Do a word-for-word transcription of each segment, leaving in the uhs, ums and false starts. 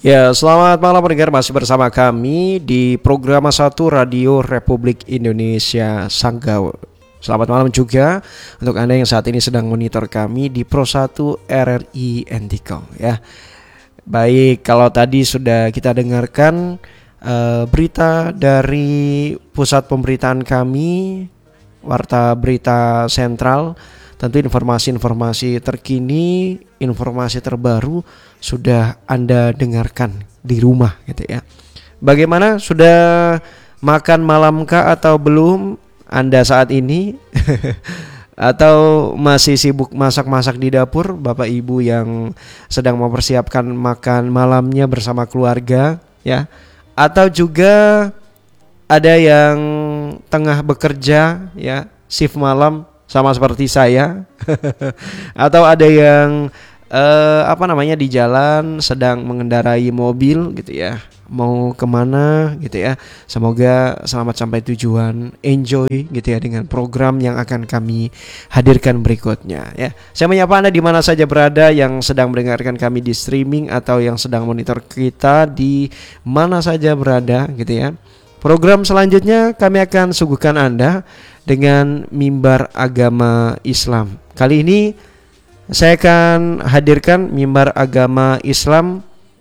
Ya, selamat malam pendengar, masih bersama kami di program satu Radio Republik Indonesia Sanggau. Selamat malam juga untuk Anda yang saat ini sedang monitor kami di Pro satu R R I Entikong ya. Baik, kalau tadi sudah kita dengarkan uh, berita dari pusat pemberitaan kami, Warta Berita Sentral. Tentu informasi-informasi terkini, informasi terbaru sudah Anda dengarkan di rumah gitu ya. Bagaimana, sudah makan malamkah atau belum Anda saat ini? Atau masih sibuk masak-masak di dapur, Bapak Ibu yang sedang mempersiapkan makan malamnya bersama keluarga ya. Atau juga ada yang tengah bekerja ya, shift malam sama seperti saya. Atau ada yang uh, apa namanya di jalan sedang mengendarai mobil gitu ya, mau kemana gitu ya. Semoga selamat sampai tujuan, enjoy gitu ya dengan program yang akan kami hadirkan berikutnya ya. Saya menyapa Anda di mana saja berada, yang sedang mendengarkan kami di streaming atau yang sedang monitor kita di mana saja berada gitu ya. Program selanjutnya kami akan suguhkan Anda dengan mimbar agama Islam. Kali ini saya akan hadirkan mimbar agama Islam.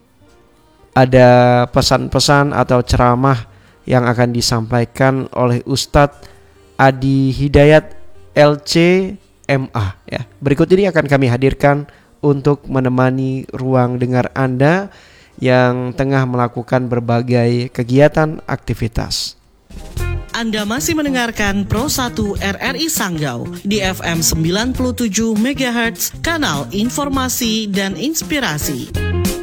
Ada pesan-pesan atau ceramah yang akan disampaikan oleh Ustadz Adi Hidayat L C M A ya. Berikut ini akan kami hadirkan untuk menemani ruang dengar Anda yang tengah melakukan berbagai kegiatan aktivitas. Anda masih mendengarkan Pro satu R R I Sanggau di F M sembilan puluh tujuh megahertz, kanal informasi dan inspirasi.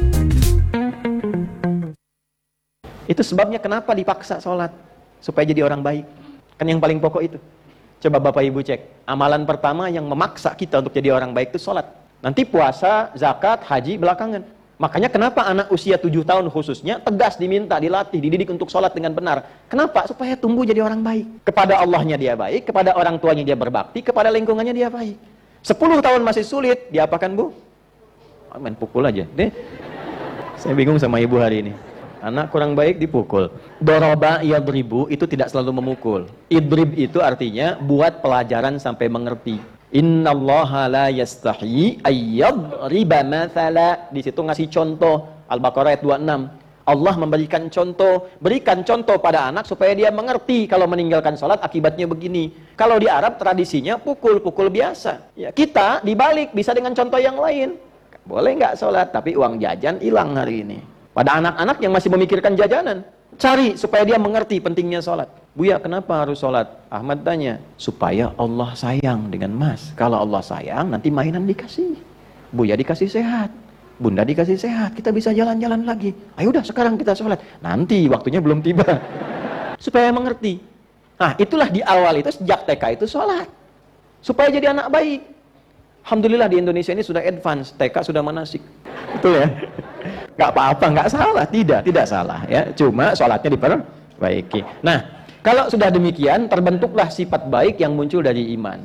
Itu sebabnya kenapa dipaksa sholat, supaya jadi orang baik. Kan yang paling pokok itu. Coba Bapak Ibu cek, amalan pertama yang memaksa kita untuk jadi orang baik itu sholat. Nanti puasa, zakat, haji belakangan. Makanya kenapa anak usia tujuh tahun khususnya tegas diminta, dilatih, dididik untuk sholat dengan benar. Kenapa? Supaya tumbuh jadi orang baik. Kepada Allahnya dia baik, kepada orang tuanya dia berbakti, kepada lingkungannya dia baik. sepuluh tahun masih sulit, diapakan Bu? Oh, main pukul aja. Deh. Saya bingung sama ibu hari ini. Anak kurang baik dipukul. Doroba yadribu itu tidak selalu memukul. Idrib itu artinya buat pelajaran sampai mengerti. Innallaha la yastahi ayyadriba mathala. Di situ ngasih contoh. Al-Baqarah ayat dua puluh enam. Allah memberikan contoh, berikan contoh pada anak supaya dia mengerti kalau meninggalkan sholat akibatnya begini. Kalau di Arab tradisinya pukul-pukul biasa. Ya, kita dibalik bisa dengan contoh yang lain. Boleh nggak sholat tapi uang jajan hilang hari ini. Pada anak-anak yang masih memikirkan jajanan, cari supaya dia mengerti pentingnya sholat. Buya, kenapa harus sholat? Ahmad tanya, supaya Allah sayang dengan mas. Kalau Allah sayang, nanti mainan dikasih. Buya dikasih sehat, bunda dikasih sehat, kita bisa jalan-jalan lagi. Ayo udah sekarang kita sholat. Nanti waktunya belum tiba. Supaya mengerti. Nah, itulah di awal itu, sejak T K itu sholat. Supaya jadi anak baik. Alhamdulillah di Indonesia ini sudah advance, T K sudah manasik. Betul ya? Gak apa-apa, gak salah. Tidak, tidak salah ya. Cuma sholatnya diperbaiki. Nah, kalau sudah demikian, terbentuklah sifat baik yang muncul dari iman.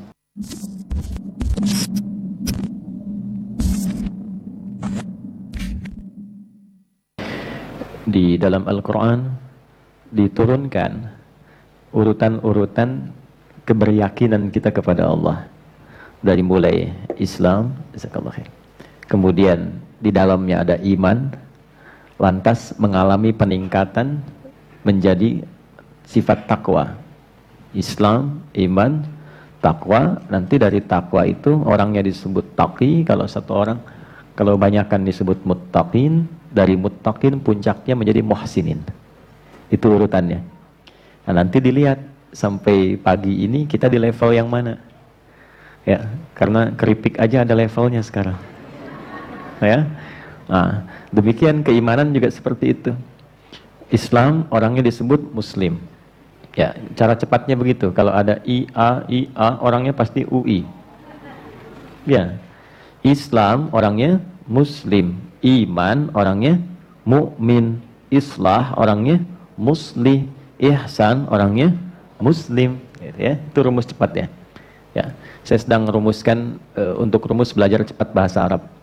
Di dalam Al-Quran diturunkan urutan-urutan keberyakinan kita kepada Allah. Dari mulai Islam, kemudian di dalamnya ada iman, lantas mengalami peningkatan menjadi sifat takwa. Islam, iman, takwa. Nanti dari takwa itu orangnya disebut taqi kalau satu orang, kalau banyakkan disebut muttaqin. Dari muttaqin puncaknya menjadi muhsinin. Itu urutannya. Nah, nanti dilihat sampai pagi ini kita di level yang mana. Ya, karena keripik aja ada levelnya sekarang. Ya. Nah, demikian keimanan juga seperti itu. Islam orangnya disebut muslim. Ya, cara cepatnya begitu. Kalau ada I A I A orangnya pasti U I. Ya. Islam orangnya muslim, iman orangnya mukmin, islah orangnya muslih, ihsan orangnya muslim, gitu ya. Itu rumus cepat ya. Ya, saya sedang merumuskan uh, untuk rumus belajar cepat bahasa Arab.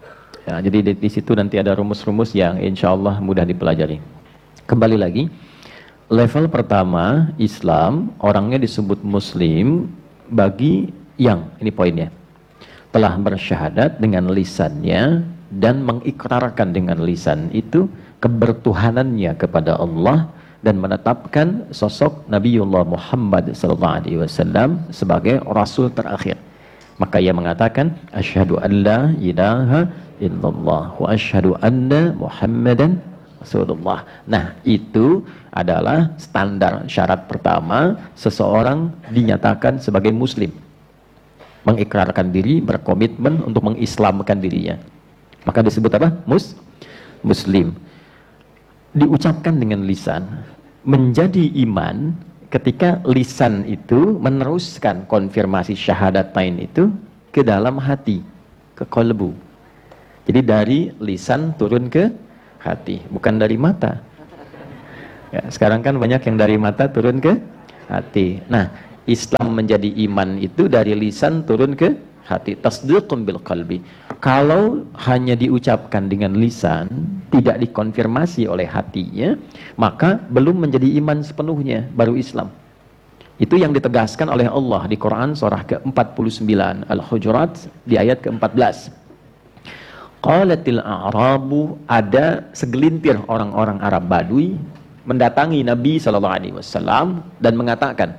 Ya, jadi di, di situ nanti ada rumus-rumus yang insya Allah mudah dipelajari. Kembali lagi, level pertama Islam, orangnya disebut Muslim bagi yang, ini poinnya, telah bersyahadat dengan lisannya dan mengikrarkan dengan lisan itu kebertuhanannya kepada Allah dan menetapkan sosok Nabiullah Muhammad sallallahu alaihi wasallam sebagai rasul terakhir. Maka ia mengatakan asyhadu an la ilaha illallah wa asyhadu anna Muhammadan Rasulullah. Nah, itu adalah standar syarat pertama seseorang dinyatakan sebagai muslim. Mengikrarkan diri, berkomitmen untuk mengislamkan dirinya. Maka disebut apa? Mus muslim. Diucapkan dengan lisan, menjadi iman ketika lisan itu meneruskan konfirmasi syahadatain itu ke dalam hati, ke kolbu. Jadi dari lisan turun ke hati, bukan dari mata. Ya, sekarang kan banyak yang dari mata turun ke hati. Nah, Islam menjadi iman itu dari lisan turun ke hati. Tasdiqun bil qalbi. Kalau hanya diucapkan dengan lisan, tidak dikonfirmasi oleh hatinya, maka belum menjadi iman sepenuhnya, baru Islam. Itu yang ditegaskan oleh Allah di Quran surah ke empat puluh sembilan Al-Hujurat di ayat ke empat belas. Qalatil a'rabu, ada segelintir orang-orang Arab Badui mendatangi Nabi sallallahu alaihi wasallam dan mengatakan,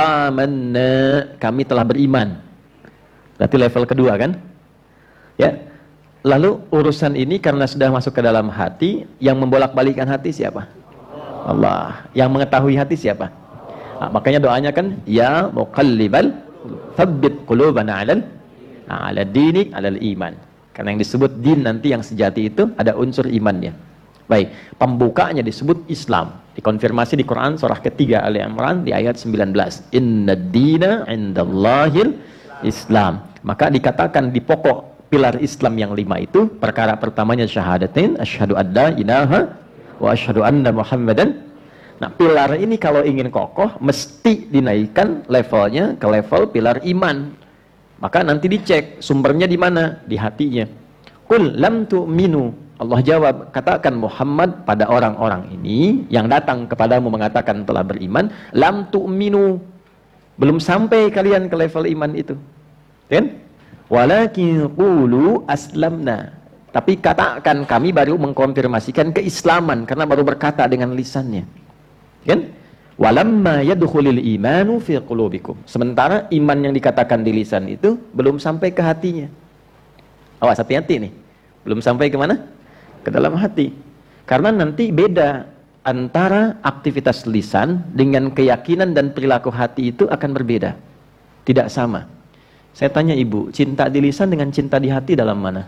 amanna, kami telah beriman. Berarti level kedua kan? Ya. Lalu urusan ini karena sudah masuk ke dalam hati, yang membolak-balikkan hati siapa? Allah. Yang mengetahui hati siapa? Nah, makanya doanya kan, ya muqallibal tsabbit qulubana 'alal 'ala dinik 'alal iman. Karena yang disebut din nanti yang sejati itu ada unsur imannya. Baik, pembukanya disebut Islam. Dikonfirmasi di Quran surah ketiga Ali Imran di ayat sembilan belas. Innad dina 'indallahil Islam. Maka dikatakan di pokok pilar Islam yang lima itu, perkara pertamanya syahadatain, asyhadu an la ilaha wa asyhadu anna Muhammadan. Nah, pilar ini kalau ingin kokoh mesti dinaikkan levelnya ke level pilar iman. Maka nanti dicek sumbernya di mana? Di hatinya. Qul lam tu'minu. Allah jawab, katakan Muhammad pada orang-orang ini yang datang kepadamu mengatakan telah beriman, lam tu'minu. Belum sampai kalian ke level iman itu. Kan? Walakin qulu aslamna. Tapi katakan kami baru mengkonfirmasikan keislaman karena baru berkata dengan lisannya. Kan? Walamma yadkhulul imanu fi qulubikum. Sementara iman yang dikatakan di lisan itu belum sampai ke hatinya. Awas, hati-hati nih. Belum sampai ke mana? Ke dalam hati. Karena nanti beda antara aktivitas lisan dengan keyakinan dan perilaku hati itu akan berbeda. Tidak sama. Saya tanya ibu, cinta di lisan dengan cinta di hati dalam mana?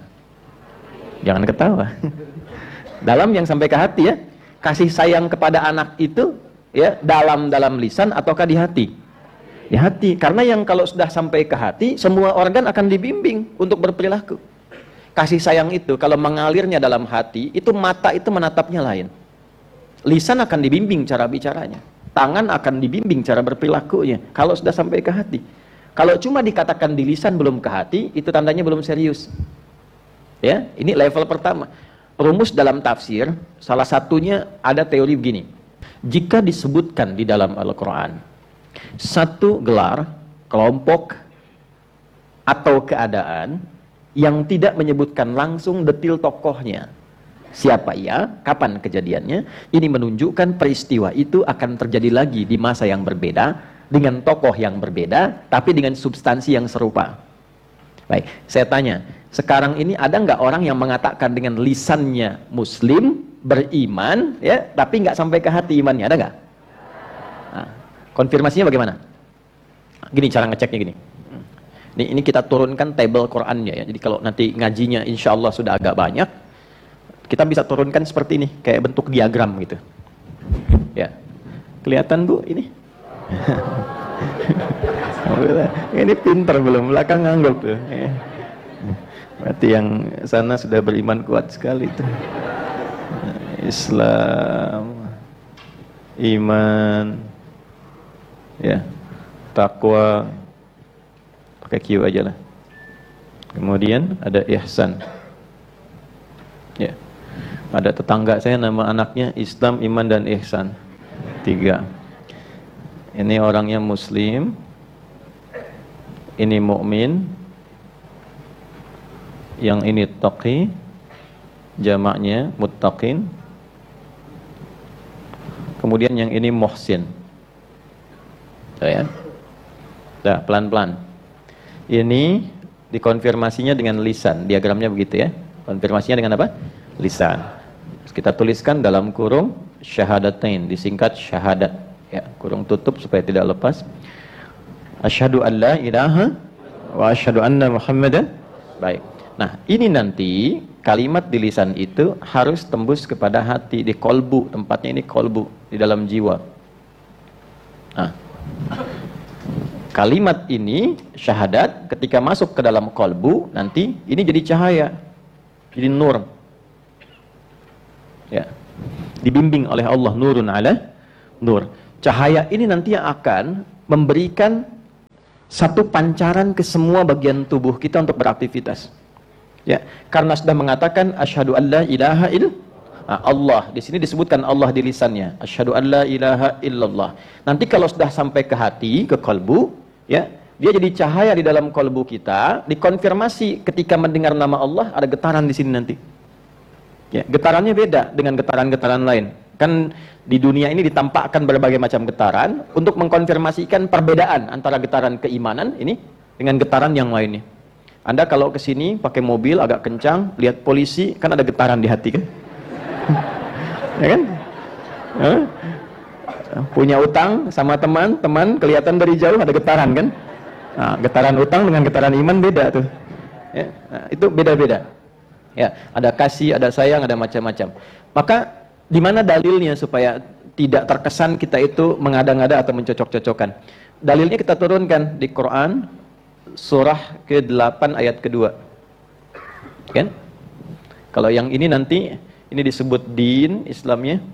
Jangan ketawa. Dalam yang sampai ke hati ya. Kasih sayang kepada anak itu ya dalam dalam lisan ataukah di hati? Di hati. Karena yang kalau sudah sampai ke hati, semua organ akan dibimbing untuk berperilaku. Kasih sayang itu kalau mengalirnya dalam hati, itu mata itu menatapnya lain. Lisan akan dibimbing cara bicaranya. Tangan akan dibimbing cara berperilakunya. Kalau sudah sampai ke hati. Kalau cuma dikatakan di lisan belum ke hati, itu tandanya belum serius. Ya, ini level pertama. Rumus dalam tafsir, salah satunya ada teori begini. Jika disebutkan di dalam Al-Quran, satu gelar, kelompok, atau keadaan yang tidak menyebutkan langsung detil tokohnya, siapa ia, kapan kejadiannya, ini menunjukkan peristiwa itu akan terjadi lagi di masa yang berbeda, dengan tokoh yang berbeda, tapi dengan substansi yang serupa. Baik, saya tanya, sekarang ini ada nggak orang yang mengatakan dengan lisannya Muslim, beriman, ya, tapi nggak sampai ke hati imannya, ada nggak? Nah, konfirmasinya bagaimana? Gini cara ngeceknya gini. Ini, ini kita turunkan tabel Qurannya ya. Jadi kalau nanti ngajinya insya Allah sudah agak banyak, kita bisa turunkan seperti ini, kayak bentuk diagram gitu. Ya, kelihatan Bu ini? Ini pinter belum, belakang ngangguk tuh. Berarti yang sana sudah beriman kuat sekali tuh. Islam, iman, ya, takwa, pakai Q aja lah. Kemudian ada ihsan. Ya. Ada tetangga saya nama anaknya Islam, Iman dan Ihsan. Tiga. Ini orangnya Muslim. Ini mukmin. Yang ini taqi. Jamaknya muttaqin. Kemudian yang ini muhsin. Ya. Nah, pelan-pelan. Ini dikonfirmasinya dengan lisan. Diagramnya begitu ya. Konfirmasinya dengan apa? Lisan. Terus kita tuliskan dalam kurung syahadatain, disingkat syahadat. Ya, kurung tutup supaya tidak lepas. Asyhadu an la ilaha wa asyhadu anna Muhammadan. Baik. Nah, ini nanti kalimat di lisan itu harus tembus kepada hati, di kolbu, tempatnya ini kolbu, di dalam jiwa. Nah, kalimat ini syahadat ketika masuk ke dalam kolbu nanti ini jadi cahaya, jadi nur. Ya, dibimbing oleh Allah, nurun ala nur. Cahaya ini nanti yang akan memberikan satu pancaran ke semua bagian tubuh kita untuk beraktivitas. Ya, karena sudah mengatakan asyhadu alla ilaha ill nah, Allah. Di sini disebutkan Allah di lisannya. Asyhadu alla ilaha illallah. Nanti kalau sudah sampai ke hati, ke kalbu, ya, dia jadi cahaya di dalam kalbu kita, dikonfirmasi ketika mendengar nama Allah ada getaran di sini nanti. Ya, getarannya beda dengan getaran-getaran lain. Kan di dunia ini ditampakkan berbagai macam getaran untuk mengkonfirmasikan perbedaan antara getaran keimanan ini dengan getaran yang lainnya. Anda kalau ke sini pakai mobil agak kencang, lihat polisi, kan ada getaran di hati kan? Ya kan? Ya? Punya utang sama teman, teman kelihatan dari jauh ada getaran kan? Nah, getaran utang dengan getaran iman beda tuh. Ya, nah, itu beda-beda. Ya, ada kasih, ada sayang, ada macam-macam. Maka di mana dalilnya supaya tidak terkesan kita itu mengada-ngada atau mencocok-cocokkan? Dalilnya kita turunkan di Quran surah ke delapan ayat kedua. Kan? Kalau yang ini nanti ini disebut din Islamnya.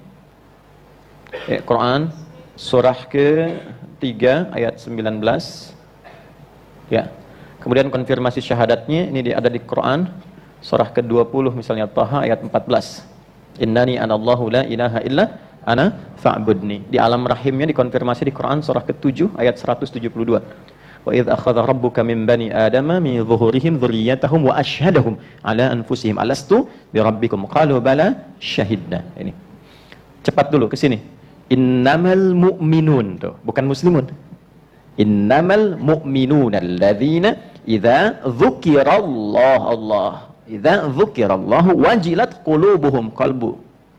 Ya, Quran surah ke tiga ayat sembilan belas. Ya. Kemudian konfirmasi syahadatnya ini ada di Quran surah ke dua puluh misalnya Taha ayat empat belas. Innani anallahu la ilaha illa ana fa'budni. Di alam rahimnya dikonfirmasi di Quran surah ke tujuh ayat seratus tujuh puluh dua. Wa idz akhadha rabbuka min bani adama min zuhurihim dzurriyyatahum wa asyhadahum ala anfusihim alastu bi rabbikum qalu bala syahidna. Ini. Cepat dulu ke sini. Innamal mu'minun tuh, bukan muslimun. Innamal mu'minuna alladzina idza dzukirallah Allah idza dzukirallahu wajilat qulubuhum qalbu.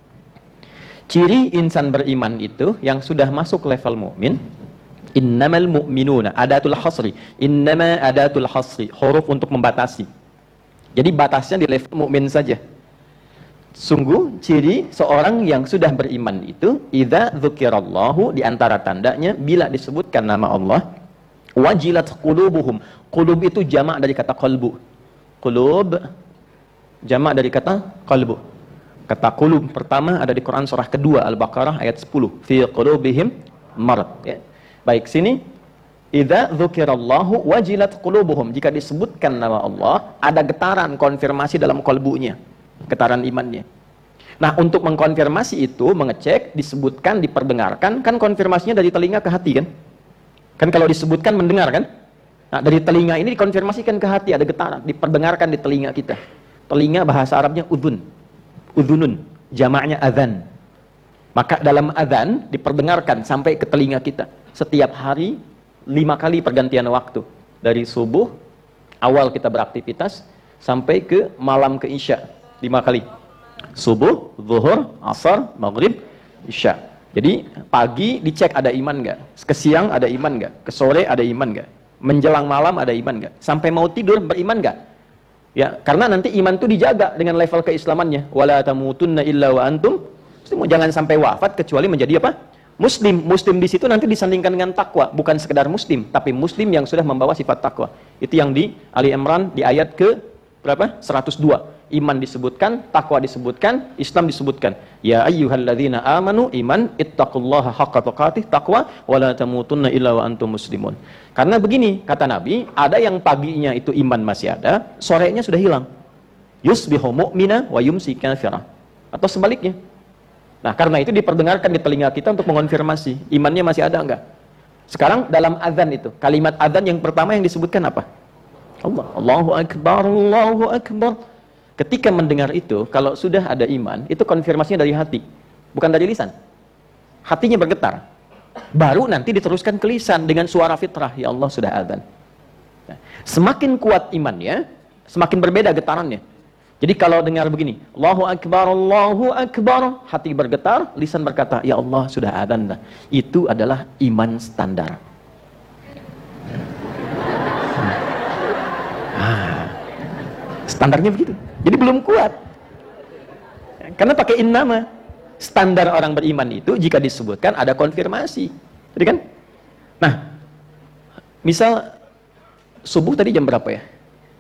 Ciri insan beriman itu yang sudah masuk level mukmin. Innamal mu'minuna, adatul hasri. Innama adatul hasri, huruf untuk membatasi. Jadi batasnya di level mukmin saja. Sungguh ciri seorang yang sudah beriman itu idza dzukirallahu, di antara tandanya bila disebutkan nama Allah, wajilat qulubuhum. Qulub itu jamak dari kata qalbu. Qulub jamak dari kata qalbu. Kata qulub pertama ada di Quran surah kedua Al-Baqarah ayat sepuluh. Fi qulubihim marad. Ya. Baik, sini idza dzukirallahu wajilat qulubuhum. Jika disebutkan nama Allah, ada getaran konfirmasi dalam kalbunya, getaran imannya. Nah, untuk mengkonfirmasi itu, mengecek, disebutkan, diperdengarkan, kan konfirmasinya dari telinga ke hati kan? Kan kalau disebutkan mendengar kan? Nah, dari telinga ini dikonfirmasikan ke hati, ada getaran, diperdengarkan di telinga kita. Telinga bahasa Arabnya udhun. Udhunun, jamaknya adzan. Maka dalam adzan diperdengarkan sampai ke telinga kita. Setiap hari lima kali pergantian waktu, dari subuh awal kita beraktivitas sampai ke malam ke isya, lima kali. Subuh, zuhur, asar, maghrib, isya. Jadi pagi dicek ada iman nggak, ke siang ada iman nggak, ke sore ada iman nggak, menjelang malam ada iman nggak, sampai mau tidur beriman nggak? Ya, karena nanti iman itu dijaga dengan level keislamannya. Wala tamutunna illa wa antum, jangan sampai wafat kecuali menjadi apa? Muslim. Muslim di situ nanti disandingkan dengan takwa, bukan sekedar muslim, tapi muslim yang sudah membawa sifat takwa. Itu yang di Ali Imran di ayat ke berapa? seratus dua. Iman disebutkan, takwa disebutkan, Islam disebutkan. Ya ayyuhalladzina amanu iman ittaqullaha haqqa tuqatih, takwa wala tamutunna illa wa antum muslimun. Karena begini kata Nabi, ada yang paginya itu iman masih ada, sorenya sudah hilang. Yusbihu mu'mina wa yumsi kafira. Atau sebaliknya. Nah, karena itu diperdengarkan di telinga kita untuk mengonfirmasi imannya masih ada enggak. Sekarang dalam azan itu, kalimat azan yang pertama yang disebutkan apa? Allah. Allahu Akbar, Allahu Akbar. Ketika mendengar itu, kalau sudah ada iman, itu konfirmasinya dari hati, bukan dari lisan. Hatinya bergetar. Baru nanti diteruskan ke lisan dengan suara fitrah, ya Allah sudah azan. Nah, semakin kuat imannya, semakin berbeda getarannya. Jadi kalau dengar begini, Allahu Akbar, Allahu Akbar, hati bergetar, lisan berkata, ya Allah sudah azan. Nah, itu adalah iman standar. Ah, standarnya begitu. Jadi belum kuat. Karena pakai innama. Standar orang beriman itu jika disebutkan ada konfirmasi. Jadi kan? Nah, misal subuh tadi jam berapa ya?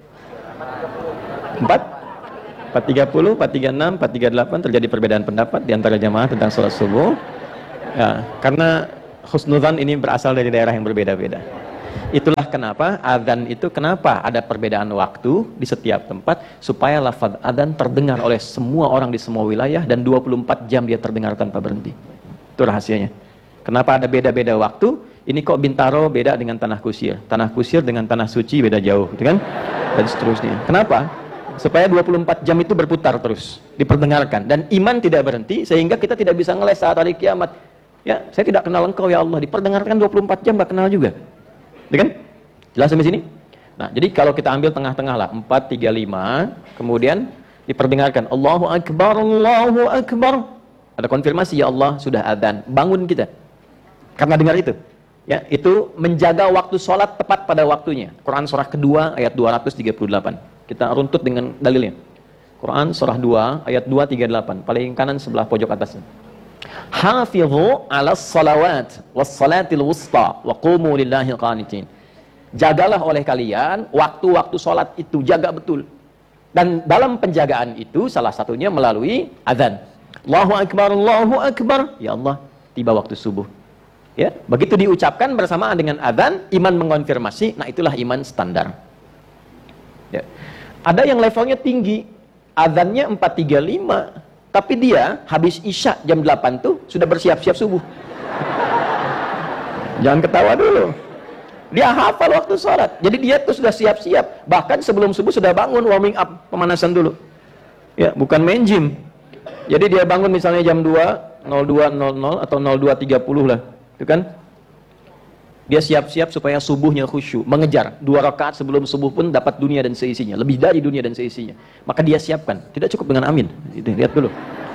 empat? empat tiga puluh, empat tiga puluh enam, empat tiga puluh delapan terjadi perbedaan pendapat di antara jamaah tentang sholat subuh. Ya, karena husnudzan ini berasal dari daerah yang berbeda-beda. Itulah kenapa adzan itu kenapa ada perbedaan waktu di setiap tempat supaya lafaz adzan terdengar oleh semua orang di semua wilayah dan dua puluh empat jam dia terdengar tanpa berhenti. Itu rahasianya. Kenapa ada beda-beda waktu? Ini kok Bintaro beda dengan Tanah Kusir, Tanah Kusir dengan Tanah Suci beda jauh, gitu kan? Dan seterusnya. Kenapa? Supaya dua puluh empat jam itu berputar terus, diperdengarkan dan iman tidak berhenti sehingga kita tidak bisa ngeles saat hari kiamat. Ya, saya tidak kenal engkau ya Allah, diperdengarkan dua puluh empat jam gak kenal juga. Ya kan? Jelas sampai sini? Nah, jadi kalau kita ambil tengah-tengah lah, empat, tiga, lima, kemudian diperdengarkan Allahu Akbar, Allahu Akbar. Ada konfirmasi ya Allah sudah adzan. Bangun kita. Karena dengar itu. Ya, itu menjaga waktu sholat tepat pada waktunya. Quran surah kedua ayat dua ratus tiga puluh delapan. Kita runtut dengan dalilnya. Quran surah dua ayat dua ratus tiga puluh delapan, paling kanan sebelah pojok atasnya. Hafidhu 'alas salawat was salatil wusta wa qumu lillahi qanitin. Jagalah oleh kalian waktu-waktu salat itu, jaga betul. Dan dalam penjagaan itu salah satunya melalui azan. Allahu Akbar, Allahu Akbar. Ya Allah, tiba waktu subuh. Ya, begitu diucapkan bersamaan dengan azan, iman mengonfirmasi, nah itulah iman standar. Ya. Ada yang levelnya tinggi, azannya empat tiga puluh lima. Tapi dia habis isya jam delapan tuh sudah bersiap-siap subuh. Jangan ketawa dulu. Dia hafal waktu sholat. Jadi dia tuh sudah siap-siap. Bahkan sebelum subuh sudah bangun, warming up, pemanasan dulu. Ya, bukan main gym. Jadi dia bangun misalnya jam dua, nol dua nol nol atau nol dua tiga puluh lah. Itu kan? Dia siap-siap supaya subuhnya khusyuk, mengejar dua rakaat sebelum subuh pun dapat dunia dan seisinya, lebih dari dunia dan seisinya. Maka dia siapkan, tidak cukup dengan amin. Itu lihat dulu.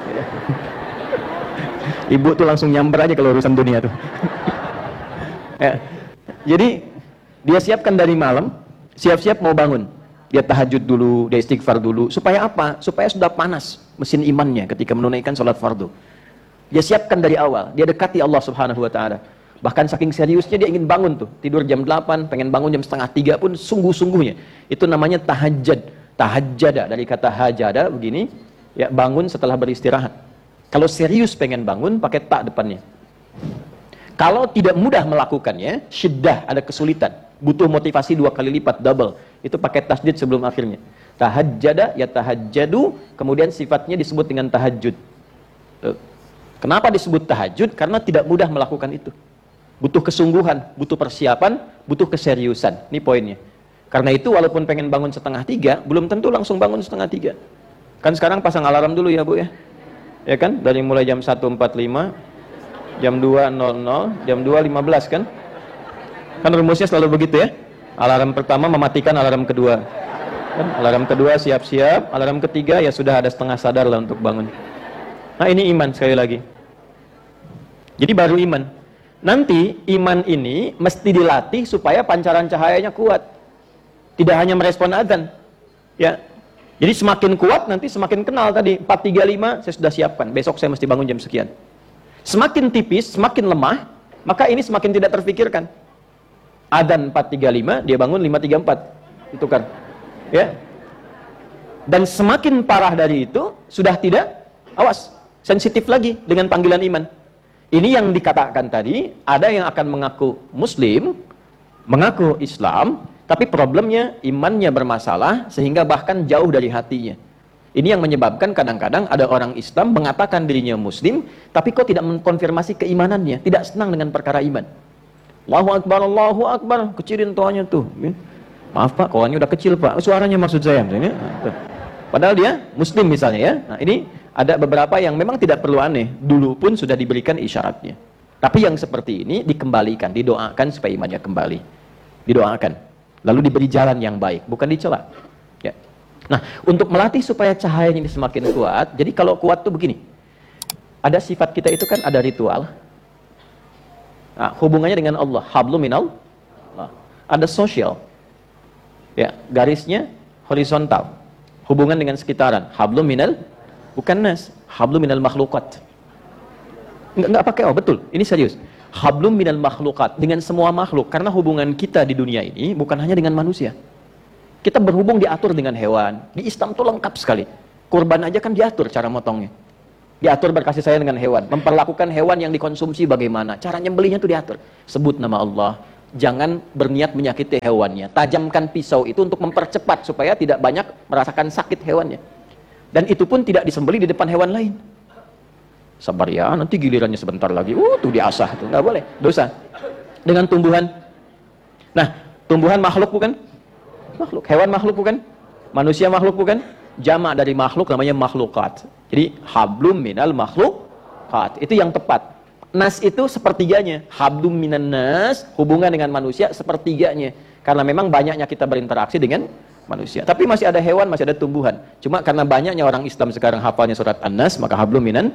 Ibu tuh langsung nyamber aja kalau urusan dunia tuh. Ya. Jadi dia siapkan dari malam, siap-siap mau bangun. Dia tahajud dulu, dia istighfar dulu. Supaya apa? Supaya sudah panas mesin imannya ketika menunaikan sholat fardu. Dia siapkan dari awal, dia dekati Allah Subhanahu Wa Taala. Bahkan saking seriusnya dia ingin bangun tuh, tidur jam delapan, pengen bangun jam setengah tiga pun sungguh-sungguhnya. Itu namanya tahajjud. Tahajjada, dari kata hajada begini, ya bangun setelah beristirahat. Kalau serius pengen bangun, pakai tak depannya. Kalau tidak mudah melakukannya, syiddah, ada kesulitan, butuh motivasi dua kali lipat, double. Itu pakai tasdid sebelum akhirnya. Tahajjada, ya tahajjadu, kemudian sifatnya disebut dengan tahajud. Kenapa disebut tahajud? Karena tidak mudah melakukan itu. Butuh kesungguhan, butuh persiapan, butuh keseriusan. Ini poinnya. Karena itu walaupun pengen bangun setengah tiga, belum tentu langsung bangun setengah tiga. Kan sekarang pasang alarm dulu ya Bu ya. Ya kan? Dari mulai jam satu empat puluh lima, jam dua nol nol, jam dua lima belas kan? Kan rumusnya selalu begitu ya. Alarm pertama mematikan alarm kedua. Kan? Alarm kedua siap-siap, alarm ketiga ya sudah ada setengah sadar lah untuk bangun. Nah ini iman sekali lagi. Jadi baru iman. Nanti iman ini mesti dilatih supaya pancaran cahayanya kuat. Tidak hanya merespon azan. Ya. Jadi semakin kuat nanti semakin kenal tadi. empat tiga lima saya sudah siapkan. Besok saya mesti bangun jam sekian. Semakin tipis, semakin lemah, maka ini semakin tidak terfikirkan. Azan empat tiga lima, dia bangun lima tiga empat. Itu kan. Ya. Dan semakin parah dari itu sudah tidak, awas, sensitif lagi dengan panggilan iman. Ini yang dikatakan tadi, ada yang akan mengaku muslim, mengaku Islam, tapi problemnya imannya bermasalah, sehingga bahkan jauh dari hatinya. Ini yang menyebabkan kadang-kadang ada orang Islam mengatakan dirinya Muslim, tapi kok tidak mengkonfirmasi keimanannya, tidak senang dengan perkara iman. Allahu Akbar, Allahu Akbar, kecilin toanya tuh. Maaf Pak, kawannya udah kecil Pak, suaranya maksud saya. Misalnya. Padahal dia Muslim misalnya ya. Nah ini ada beberapa yang memang tidak perlu aneh, dulu pun sudah diberikan isyaratnya. Tapi yang seperti ini dikembalikan, didoakan supaya imannya kembali. Didoakan, lalu diberi jalan yang baik, bukan dicela. Ya. Nah, untuk melatih supaya cahayanya ini semakin kuat, jadi kalau kuat tuh begini. Ada sifat kita itu kan ada ritual. Nah, hubungannya dengan Allah, hablum minal. Ada sosial. Ya, garisnya horizontal. Hubungan dengan sekitaran, hablum minal, bukan nas, hablum minal makhluqat. Enggak, enggak pakai oh, betul. Ini serius. Hablum minal makhluqat, dengan semua makhluk, karena hubungan kita di dunia ini bukan hanya dengan manusia. Kita berhubung diatur dengan hewan. Di Islam itu lengkap sekali. Kurban aja kan diatur cara motongnya. Diatur berkasih sayang dengan hewan. Memperlakukan hewan yang dikonsumsi bagaimana. Cara nyembelihnya itu diatur. Sebut nama Allah. Jangan berniat menyakiti hewannya. Tajamkan pisau itu untuk mempercepat supaya tidak banyak merasakan sakit hewannya. Dan itu pun tidak disembelih di depan hewan lain. Sabar ya, nanti gilirannya sebentar lagi. Uh, tuh diasah tuh, nggak boleh, dosa. Dengan tumbuhan. Nah, tumbuhan makhluk bukan? Makhluk. Hewan makhluk bukan? Manusia makhluk bukan? Jamak dari makhluk namanya makhlukat. Jadi hablum minal makhlukat. Itu yang tepat. Nas itu sepertiganya. Hablum minan nas, hubungan dengan manusia sepertiganya. Karena memang banyaknya kita berinteraksi dengan manusia. Tapi masih ada hewan, masih ada tumbuhan. Cuma karena banyaknya orang Islam sekarang hafalnya surat An-Nas, maka hablum minan.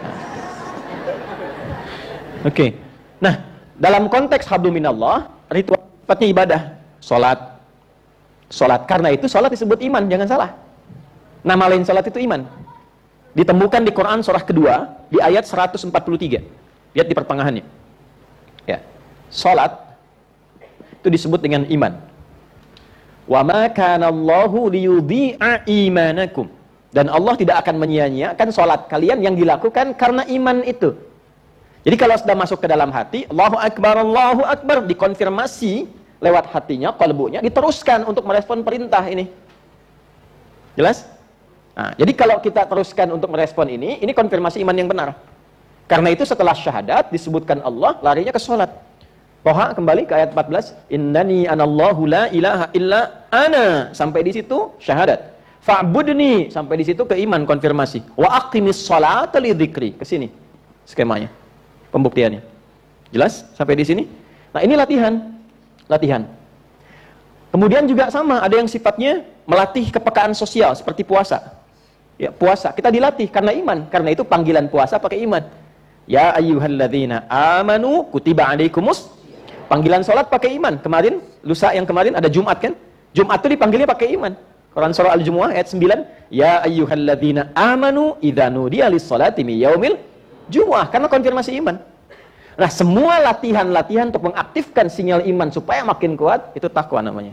Oke. Okay. Nah, dalam konteks hablum minallah, ritual sifatnya ibadah, salat. Salat. Karena itu salat disebut iman, jangan salah. Nama lain salat itu iman. Ditemukan di Quran surah kedua di ayat seratus empat puluh tiga. Lihat di pertengahannya. Ya. Salat itu disebut dengan iman. Wa ma kana Allahu liyudhi'a imanakum. Dan Allah tidak akan menyia-nyiakan salat kalian yang dilakukan karena iman itu. Jadi kalau sudah masuk ke dalam hati, Allahu Akbar, Allahu Akbar, dikonfirmasi lewat hatinya, qalbunya, diteruskan untuk merespon perintah ini. Jelas? Nah, jadi kalau kita teruskan untuk merespon ini, ini konfirmasi iman yang benar. Karena itu setelah syahadat, disebutkan Allah, larinya ke sholat. Toha kembali ke ayat empat belas, Innani anallahu la ilaha illa ana. Sampai di situ, syahadat. Fa'budni, sampai di situ ke iman, konfirmasi. Wa aqimis sholata li dzikri. Ke sini skemanya. Pembuktiannya. Jelas sampai di sini? Nah, ini latihan. Latihan. Kemudian juga sama, ada yang sifatnya melatih kepekaan sosial seperti puasa. Ya, puasa kita dilatih karena iman. Karena itu panggilan puasa pakai iman. Ya ayyuhalladzina amanu kutiba alaikumus. Panggilan salat pakai iman. Kemarin, lusa yang kemarin ada Jumat kan? Jumat itu dipanggilnya pakai iman. Quran surah Al-Jumu'ah ayat sembilan. Ya ayyuhalladzina amanu idza nudiya lis-salati min yaumil Jumu'ah, karena konfirmasi iman. Nah, semua latihan-latihan untuk mengaktifkan sinyal iman supaya makin kuat, itu takwa namanya.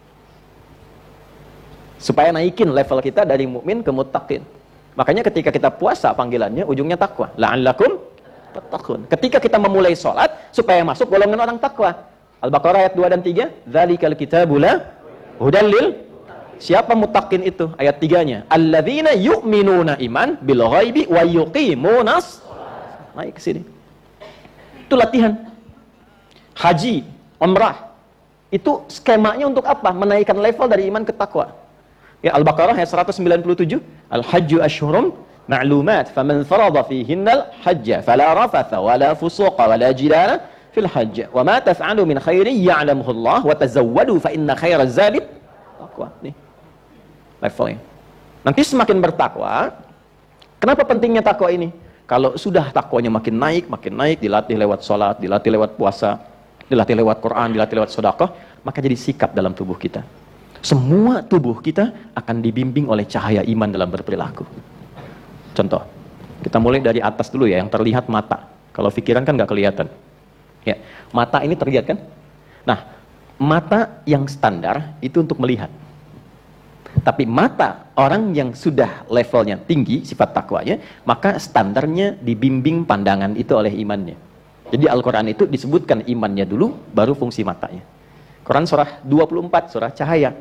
Supaya naikin level kita dari mukmin ke muttaqin. Makanya ketika kita puasa panggilannya, ujungnya takwa. La'allakum tattaqun. Ketika kita memulai sholat, supaya masuk golongan orang takwa. Al-Baqarah ayat dua dan tiga. Dzalikal kitabu la hudal lil. Siapa muttaqin itu? Ayat tiganya. Alladzina yu'minuna iman bil ghaibi wa yuqimunas. Naik ke sini. Itu latihan. Haji, umrah. Itu skemanya untuk apa? Menaikkan level dari iman ke takwa. Ya, Al-Baqarah ayat seratus sembilan puluh tujuh. Al-hajju ashhurum ma'lumat, faman farada fihinnal hajja fala rafatha wala fusuqa wala jidala fil hajj. Wa ma taf'alu min khairin ya'lamuhu Allah wa tazawwadu fa inna khairaz zadi taqwa. Nih. Levelnya. Nanti semakin bertakwa. Kenapa pentingnya takwa ini? Kalau sudah takwanya makin naik, makin naik, dilatih lewat sholat, dilatih lewat puasa, dilatih lewat Quran, dilatih lewat sedekah, maka jadi sikap dalam tubuh kita. Semua tubuh kita akan dibimbing oleh cahaya iman dalam berperilaku. Contoh, kita mulai dari atas dulu ya, yang terlihat mata. Kalau pikiran kan nggak kelihatan. Ya, mata ini terlihat kan? Nah, mata yang standar itu untuk melihat. Tapi mata orang yang sudah levelnya tinggi, sifat takwanya, maka standarnya dibimbing pandangan itu oleh imannya. Jadi Al-Quran itu disebutkan imannya dulu, baru fungsi matanya. Quran surah dua puluh empat, surah cahaya.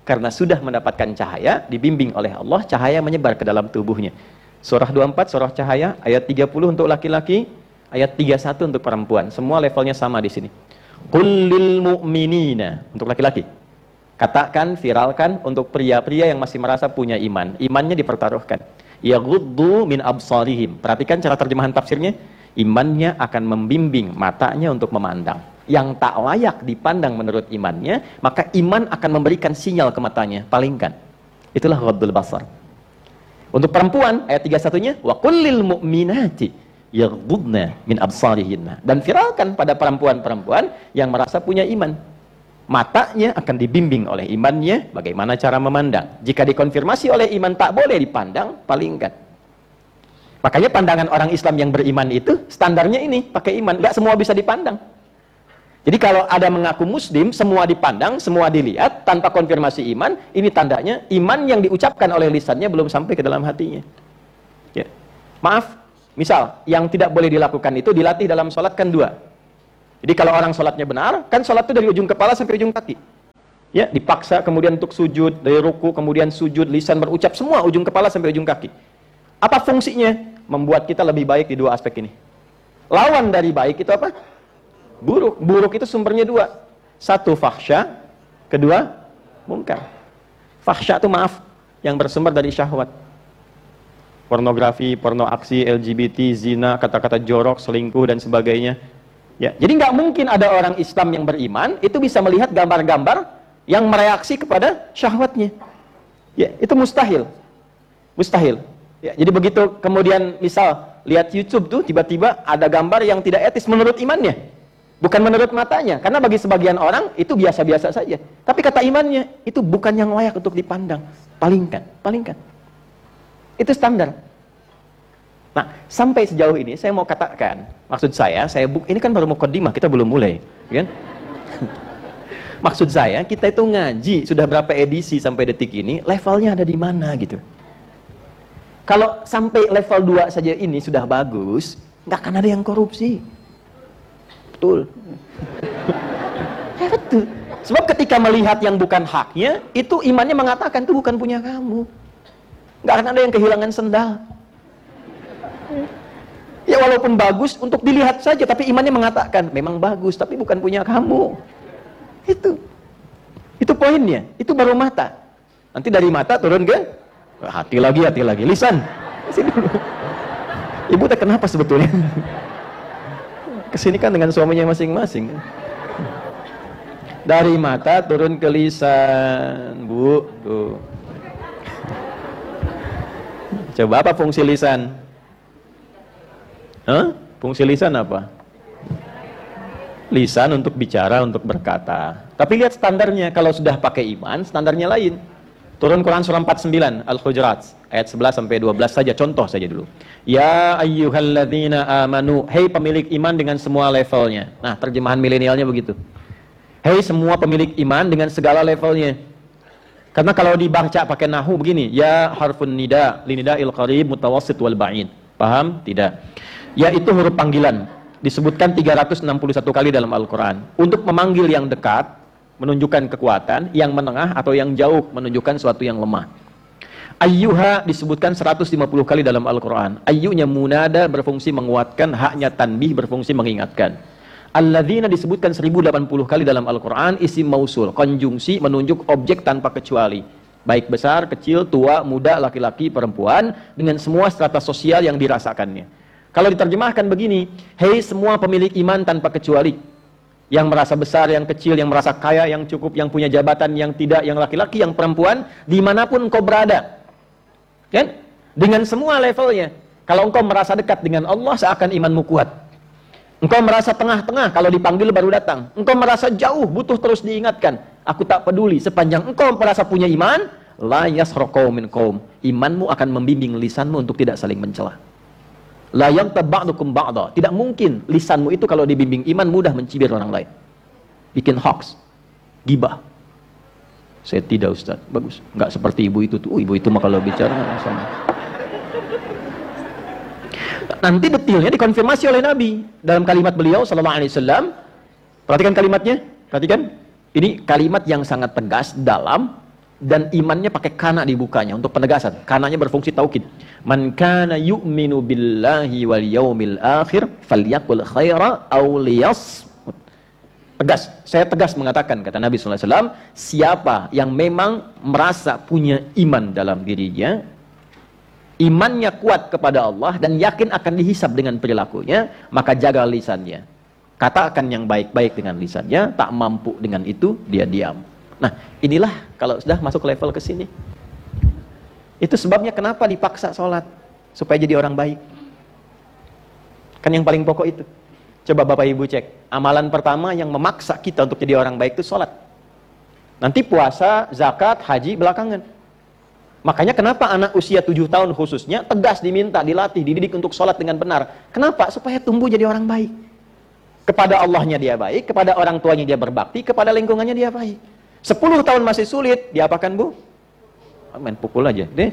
Karena sudah mendapatkan cahaya, dibimbing oleh Allah, cahaya menyebar ke dalam tubuhnya. Surah dua puluh empat, surah cahaya, ayat tiga puluh untuk laki-laki, ayat tiga puluh satu untuk perempuan. Semua levelnya sama di sini. Qul lil mu'minina, untuk laki-laki. Katakan, viralkan untuk pria-pria yang masih merasa punya iman. Imannya dipertaruhkan. Yaghuddu min absarihim. Perhatikan cara terjemahan tafsirnya. Imannya akan membimbing matanya untuk memandang. Yang tak layak dipandang menurut imannya, maka iman akan memberikan sinyal ke matanya. Palingkan. Itulah ghaddul basar. Untuk perempuan, ayat tiga puluh satu-nya, wa kullil mu'minati yaghdudna min absarihinna. Dan viralkan pada perempuan-perempuan yang merasa punya iman. Matanya akan dibimbing oleh imannya bagaimana cara memandang. Jika dikonfirmasi oleh iman tak boleh dipandang, palingkan. Makanya pandangan orang Islam yang beriman itu standarnya ini, pakai iman. Nggak semua bisa dipandang. Jadi kalau ada mengaku muslim, semua dipandang, semua dilihat, tanpa konfirmasi iman, ini tandanya iman yang diucapkan oleh lisannya belum sampai ke dalam hatinya. Ya. Maaf, misal, yang tidak boleh dilakukan itu dilatih dalam sholat kan dua. Jadi kalau orang sholatnya benar, kan sholat itu dari ujung kepala sampai ujung kaki. Ya, dipaksa kemudian untuk sujud, dari ruku, kemudian sujud, lisan berucap, semua ujung kepala sampai ujung kaki. Apa fungsinya? Membuat kita lebih baik di dua aspek ini. Lawan dari baik itu apa? Buruk. Buruk itu sumbernya dua. Satu fahsya, kedua mungkar. Fahsya itu maaf, yang bersumber dari syahwat. Pornografi, porno aksi, L G B T, zina, kata-kata jorok, selingkuh dan sebagainya. Ya, jadi nggak mungkin ada orang Islam yang beriman itu bisa melihat gambar-gambar yang mereaksi kepada syahwatnya. Ya, itu mustahil. Mustahil. Ya, jadi begitu kemudian misal lihat YouTube tuh tiba-tiba ada gambar yang tidak etis menurut imannya. Bukan menurut matanya, karena bagi sebagian orang itu biasa-biasa saja. Tapi kata imannya, itu bukan yang layak untuk dipandang. Palingkan, palingkan. Itu standar. Nah, sampai sejauh ini saya mau katakan, maksud saya, saya buk, ini kan baru mukaddimah, kita belum mulai, kan? Maksud saya, kita itu ngaji sudah berapa edisi sampai detik ini, levelnya ada di mana gitu. Kalau sampai level dua saja ini sudah bagus, nggak akan ada yang korupsi. Betul. Ya, betul. Sebab ketika melihat yang bukan haknya, itu imannya mengatakan itu bukan punya kamu. Nggak akan ada yang kehilangan sendal. Ya walaupun bagus untuk dilihat saja, tapi imannya mengatakan memang bagus, tapi bukan punya kamu. Itu, itu poinnya. Itu baru mata. Nanti dari mata turun ke hati lagi, hati lagi, lisan. Sini dulu. Ibu teh kenapa sebetulnya? Kesini kan dengan suaminya masing-masing. Dari mata turun ke lisan, Bu. Tuh. Coba apa fungsi lisan? Hah? Fungsi lisan apa? Lisan untuk bicara, untuk berkata. Tapi lihat standarnya, kalau sudah pakai iman, standarnya lain. Turun Quran surah empat puluh sembilan, Al-Hujurat, ayat sebelas sampai dua belas saja, contoh saja dulu. Ya ayyuhalladzina amanu, hei pemilik iman dengan semua levelnya. Nah, terjemahan milenialnya begitu. Hei semua pemilik iman dengan segala levelnya. Karena kalau dibaca pakai nahu begini, ya harfun nida, linida'il qarib, mutawassit wal ba'id. Paham? Tidak. Ya itu huruf panggilan. Disebutkan tiga ratus enam puluh satu kali dalam Al-Quran. Untuk memanggil yang dekat, menunjukkan kekuatan, yang menengah atau yang jauh menunjukkan suatu yang lemah. Ayyuha disebutkan seratus lima puluh kali dalam Al-Quran. Ayyunya munada berfungsi menguatkan, haknya tanbih berfungsi mengingatkan. Alladzina disebutkan seribu delapan puluh kali dalam Al-Quran, isim mausul, konjungsi menunjuk objek tanpa kecuali. Baik besar, kecil, tua, muda, laki-laki, perempuan, dengan semua strata sosial yang dirasakannya. Kalau diterjemahkan begini, hei semua pemilik iman tanpa kecuali. Yang merasa besar, yang kecil, yang merasa kaya, yang cukup, yang punya jabatan, yang tidak, yang laki-laki, yang perempuan, dimanapun engkau berada. Kan? Dengan semua levelnya. Kalau engkau merasa dekat dengan Allah, seakan imanmu kuat. Engkau merasa tengah-tengah, kalau dipanggil baru datang. Engkau merasa jauh, butuh terus diingatkan. Aku tak peduli, sepanjang engkau merasa punya iman, la yasraqau min qaum. Imanmu akan membimbing lisanmu untuk tidak saling mencela. La yaghtab ba'dukum ba'da. Tidak mungkin lisanmu itu kalau dibimbing iman mudah mencibir orang lain. Bikin hoax, gibah. Saya tidak, Ustaz. Bagus. Enggak seperti ibu itu tuh. Oh, ibu itu mah kalau bicara sama. Nanti detailnya dikonfirmasi oleh Nabi dalam kalimat beliau sallallahu alaihi wasallam. Perhatikan kalimatnya. Perhatikan. Ini kalimat yang sangat tegas dalam dan imannya pakai kana dibukanya untuk penegasan. Kananya berfungsi taukid. Man kana yu'minu billahi wal yaumil akhir falyaqul khaira aw liyasmut. Tegas, saya tegas mengatakan, kata Nabi sallallahu alaihi wasallam, siapa yang memang merasa punya iman dalam dirinya, imannya kuat kepada Allah dan yakin akan dihisab dengan perilakunya, maka jaga lisannya. Katakan yang baik-baik dengan lisannya, tak mampu dengan itu, dia diam. Nah, inilah kalau sudah masuk level ke sini. Itu sebabnya kenapa dipaksa sholat, supaya jadi orang baik. Kan yang paling pokok itu. Coba Bapak Ibu cek, amalan pertama yang memaksa kita untuk jadi orang baik itu sholat. Nanti puasa, zakat, haji belakangan. Makanya kenapa anak usia tujuh tahun khususnya tegas diminta, dilatih, dididik untuk sholat dengan benar. Kenapa? Supaya tumbuh jadi orang baik. Kepada Allahnya dia baik, kepada orang tuanya dia berbakti, kepada lingkungannya dia baik. Sepuluh tahun masih sulit, diapakan Bu? Main pukul aja deh.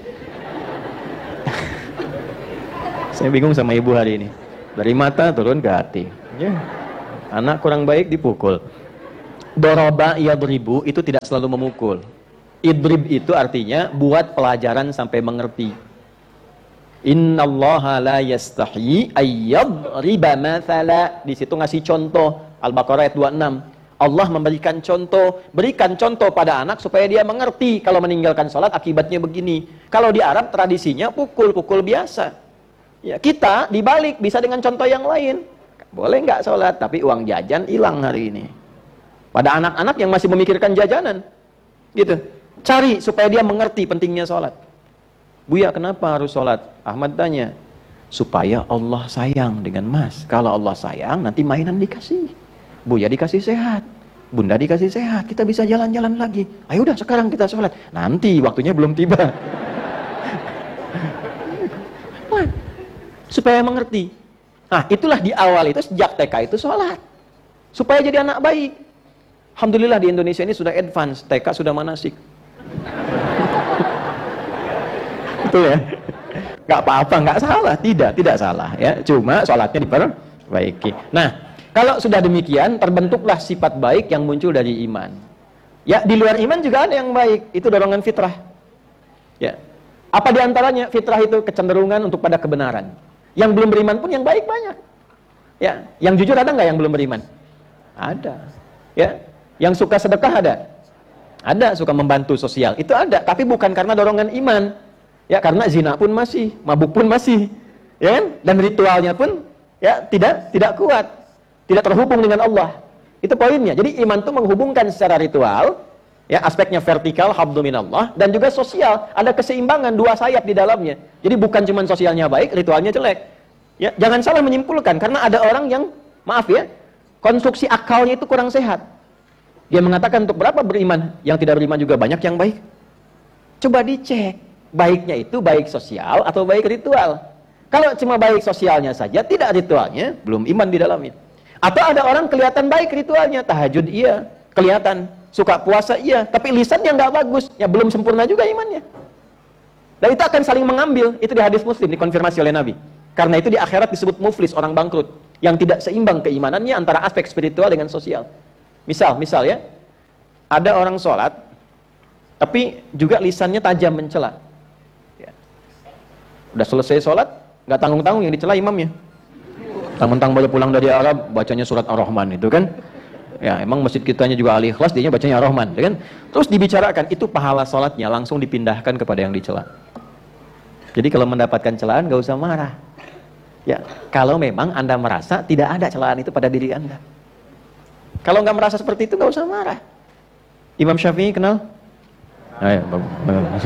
Saya bingung sama ibu hari ini. Dari mata turun ke hati ya. Anak kurang baik dipukul. Doroba yadribu itu tidak selalu memukul. Idrib itu artinya buat pelajaran sampai mengerti. Innallaha la yastahi ayyadriba mathala. Di situ ngasih contoh. Al-Baqarah ayat dua puluh enam. Allah memberikan contoh, berikan contoh pada anak supaya dia mengerti kalau meninggalkan sholat akibatnya begini. Kalau di Arab tradisinya pukul-pukul biasa. Ya, kita dibalik bisa dengan contoh yang lain. Boleh nggak sholat, tapi uang jajan hilang hari ini. Pada anak-anak yang masih memikirkan jajanan, gitu. Cari supaya dia mengerti pentingnya sholat. Buya, kenapa harus sholat? Ahmad tanya, supaya Allah sayang dengan mas. Kalau Allah sayang, nanti mainan dikasih. Buya dikasih sehat, bunda dikasih sehat, kita bisa jalan-jalan lagi. Ayo udah sekarang kita sholat. Nanti waktunya belum tiba. Supaya mengerti. Nah, itulah di awal itu sejak T K itu sholat. Supaya jadi anak baik. Alhamdulillah di Indonesia ini sudah advance, T K sudah manasik. Betul ya? Gak apa-apa, gak salah, tidak, tidak salah ya. Cuma sholatnya diperbaiki. Nah, kalau sudah demikian, terbentuklah sifat baik yang muncul dari iman. Ya, di luar iman juga ada yang baik, itu dorongan fitrah. Ya. Apa diantaranya? Fitrah itu kecenderungan untuk pada kebenaran. Yang belum beriman pun yang baik banyak. Ya, yang jujur ada nggak yang belum beriman? Ada. Ya, yang suka sedekah ada. Ada, suka membantu sosial. Itu ada, tapi bukan karena dorongan iman. Ya, karena zina pun masih, mabuk pun masih. Ya kan? Dan ritualnya pun ya tidak tidak kuat. Tidak terhubung dengan Allah. Itu poinnya. Jadi iman itu menghubungkan secara ritual, ya, aspeknya vertikal, habdu minallah, dan juga sosial. Ada keseimbangan, dua sayap di dalamnya. Jadi bukan cuma sosialnya baik, ritualnya jelek. Ya, jangan salah menyimpulkan, karena ada orang yang, maaf ya, konstruksi akalnya itu kurang sehat. Dia mengatakan untuk berapa beriman, yang tidak beriman juga banyak yang baik. Coba dicek, baiknya itu baik sosial atau baik ritual. Kalau cuma baik sosialnya saja, tidak ritualnya, belum iman di dalamnya. Atau ada orang kelihatan baik ritualnya, tahajud iya, kelihatan, suka puasa iya, tapi lisannya nggak bagus, ya belum sempurna juga imannya. Dan itu akan saling mengambil, itu di hadis Muslim, dikonfirmasi oleh Nabi. Karena itu di akhirat disebut muflis, orang bangkrut, yang tidak seimbang keimanannya antara aspek spiritual dengan sosial. Misal, misal ya, ada orang sholat, tapi juga lisannya tajam mencela. Ya. Udah selesai sholat, nggak tanggung-tanggung yang dicela imamnya. Mentang-mentang baru pulang dari Arab, bacanya surat Ar-Rahman itu kan. Ya, emang masjid kitanya juga ahli ikhlas, dianya bacanya Ar-Rahman, kan? Terus dibicarakan, itu pahala sholatnya langsung dipindahkan kepada yang dicela. Jadi kalau mendapatkan celaan, gak usah marah. Ya, kalau memang Anda merasa tidak ada celaan itu pada diri Anda. Kalau nggak merasa seperti itu, gak usah marah. Imam Syafi'i kenal? Ayo, bagus.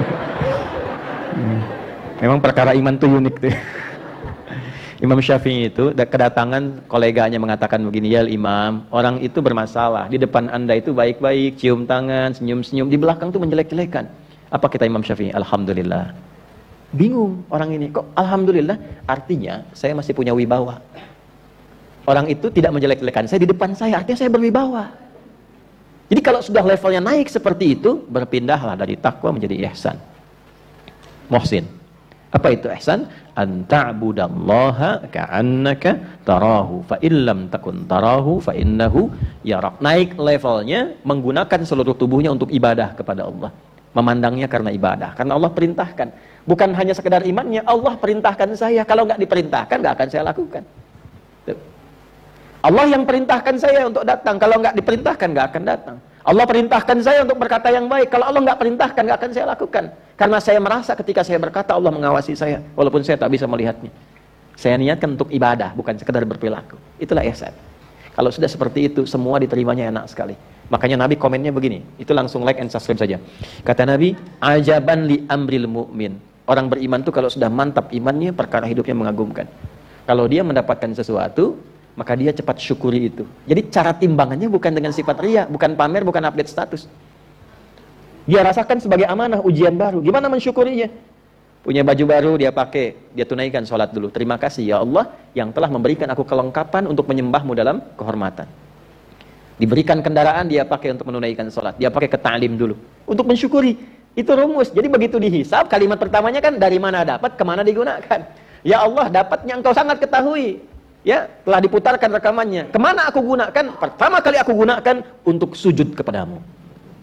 Memang perkara iman itu unik tuh. Imam Syafi'i itu kedatangan koleganya mengatakan begini, ya imam, orang itu bermasalah, di depan anda itu baik-baik, cium tangan, senyum-senyum, di belakang itu menjelek-jelekan. Apa kata Imam Syafi'i? Alhamdulillah. Bingung orang ini, kok alhamdulillah? Artinya saya masih punya wibawa. Orang itu tidak menjelek-jelekan saya di depan saya, artinya saya berwibawa. Jadi kalau sudah levelnya naik seperti itu, berpindahlah dari takwa menjadi ihsan. Muhsin. Apa itu ihsan? An ta'budallaha ka'annaka tarahu fa illam takun tarahu fa innahu yarak. Naik levelnya menggunakan seluruh tubuhnya untuk ibadah kepada Allah. Memandangnya karena ibadah, karena Allah perintahkan. Bukan hanya sekedar imannya, Allah perintahkan saya. Kalau nggak diperintahkan, nggak akan saya lakukan. Tuh. Allah yang perintahkan saya untuk datang. Kalau nggak diperintahkan, nggak akan datang. Allah perintahkan saya untuk berkata yang baik. Kalau Allah nggak perintahkan, nggak akan saya lakukan. Karena saya merasa ketika saya berkata, Allah mengawasi saya, walaupun saya tak bisa melihatnya. Saya niatkan untuk ibadah, bukan sekedar berperilaku. Itulah ihsan. Kalau sudah seperti itu, semua diterimanya enak sekali. Makanya Nabi komennya begini, itu langsung like and subscribe saja. Kata Nabi, ajaban li amril mu'min. Orang beriman itu kalau sudah mantap imannya, perkara hidupnya mengagumkan. Kalau dia mendapatkan sesuatu, maka dia cepat syukuri itu. Jadi cara timbangannya bukan dengan sifat ria, bukan pamer, bukan update status. Dia rasakan sebagai amanah, ujian baru. Gimana mensyukurinya? Punya baju baru dia pakai, dia tunaikan sholat dulu. Terima kasih ya Allah yang telah memberikan aku kelengkapan untuk menyembahmu dalam kehormatan. Diberikan kendaraan dia pakai untuk menunaikan sholat. Dia pakai ke ta'lim dulu. Untuk mensyukuri. Itu rumus. Jadi begitu dihisab, kalimat pertamanya kan dari mana dapat, kemana digunakan. Ya Allah, dapatnya engkau sangat ketahui. Ya, telah diputarkan rekamannya. Kemana aku gunakan? Pertama kali aku gunakan untuk sujud kepadamu.